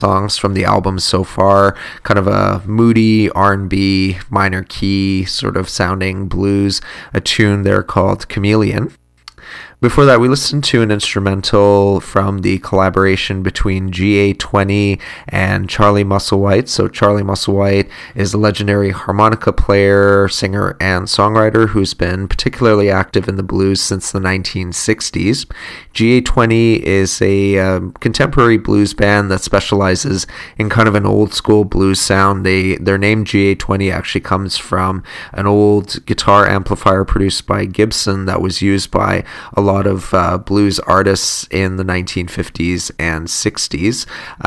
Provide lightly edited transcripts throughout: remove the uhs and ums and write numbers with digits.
songs from the album so far, kind of a moody R&B minor key sort of sounding blues, a tune there called Chameleon. Before that, we listened to an instrumental from the collaboration between GA20 and Charlie Musselwhite. So Charlie Musselwhite is a legendary harmonica player, singer, and songwriter who's been particularly active in the blues since the 1960s. GA20 is a contemporary blues band that specializes in kind of an old school blues sound. Their name GA20 actually comes from an old guitar amplifier produced by Gibson that was used by a lot of blues artists in the 1950s and 60s,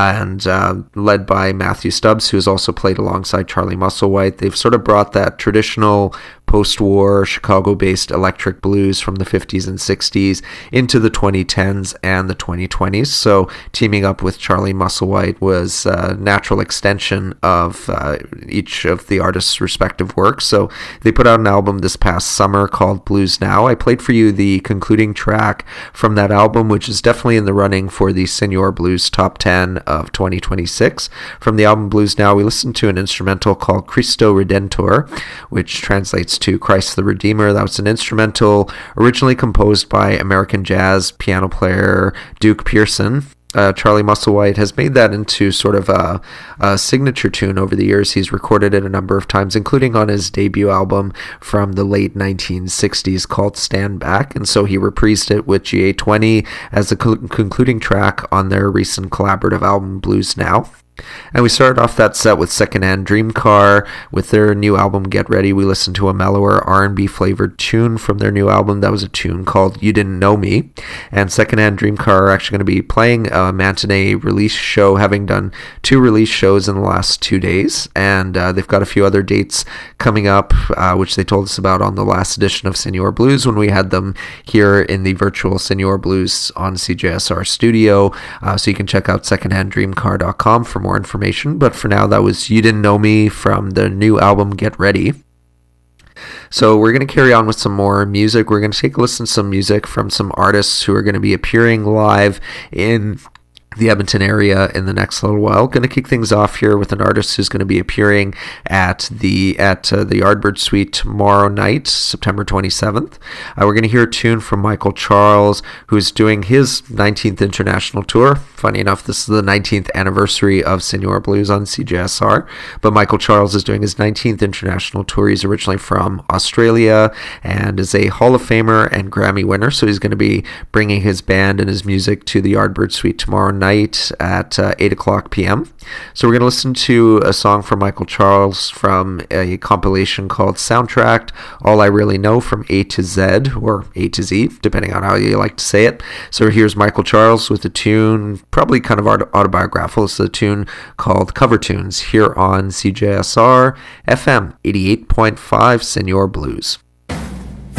and led by Matthew Stubbs, who has also played alongside Charlie Musselwhite. They've sort of brought that traditional post-war Chicago-based electric blues from the 50s and 60s into the 2010s and the 2020s. So teaming up with Charlie Musselwhite was a natural extension of each of the artists' respective works. So they put out an album this past summer called Blues Now. I played for you the concluding track from that album, which is definitely in the running for the Senor Blues Top 10 of 2026. From the album Blues Now, we listened to an instrumental called Cristo Redentor, which translates to Christ the Redeemer. That was an instrumental originally composed by American jazz piano player Duke Pearson. Charlie Musselwhite has made that into sort of a signature tune over the years. He's recorded it a number of times, including on his debut album from the late 1960s called Stand Back, and so he reprised it with GA20 as the concluding track on their recent collaborative album Blues Now. And we started off that set with Secondhand Dream Car with their new album Get Ready. We listened to a mellower R&B flavored tune from their new album. That was a tune called You Didn't Know Me. And Secondhand Dream Car are actually going to be playing a matinee release show, having done 2 release shows in the last 2 days. And they've got a few other dates coming up, which they told us about on the last edition of Senor Blues when we had them here in the virtual Senor Blues on CJSR studio. So you can check out secondhanddreamcar.com for more information, but for now that was You Didn't Know Me from the new album Get Ready. So we're going to carry on with some more music. We're going to take a listen to some music from some artists who are going to be appearing live in the Edmonton area in the next little while. Going to kick things off here with an artist who's going to be appearing at the Yardbird Suite tomorrow night, September 27th. We're going to hear a tune from Michael Charles, who's doing his 19th international tour. Funny enough, this is the 19th anniversary of Senor Blues on CJSR, but Michael Charles is doing his 19th international tour. He's originally from Australia and is a Hall of Famer and Grammy winner, so he's going to be bringing his band and his music to the Yardbird Suite tomorrow night at 8 o'clock p.m. So we're going to listen to a song from Michael Charles from a compilation called Soundtracked, All I Really Know from A to Z, or A to Z, depending on how you like to say it. So here's Michael Charles with a tune, probably kind of autobiographical. It's a tune called Cover Tunes here on CJSR FM 88.5 Senor Blues.